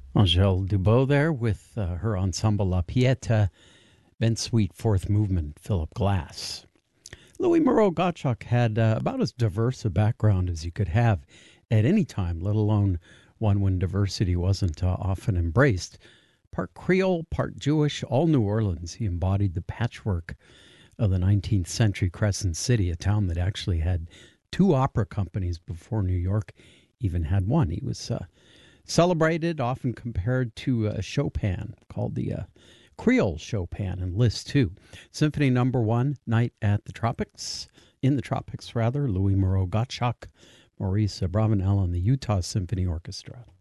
Angèle Dubot there with her ensemble La Pieta, Ben Sweet, Fourth Movement, Philip Glass. Louis Moreau Gottschalk had about as diverse a background as you could have at any time, let alone one when diversity wasn't often embraced. Part Creole, part Jewish, all New Orleans. He embodied the patchwork of the 19th century Crescent City, a town that actually had two opera companies before New York even had one. He was celebrated, often compared to Chopin, called the Creole Chopin in Liszt 2. Symphony Number 1, Night at the Tropics, in the Tropics rather, Louis Moreau Gottschalk, Maurice Abravanel and the Utah Symphony Orchestra.